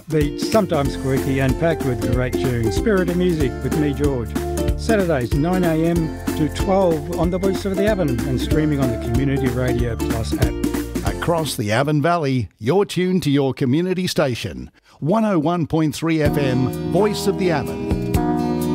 upbeat, sometimes quirky and packed with great tunes. Spirit of Music with me, George. Saturdays 9am to 12 on the Voice of the Avon and streaming on the Community Radio Plus app. Across the Avon Valley, you're tuned to your community station. 101.3 FM, Voice of the Avon.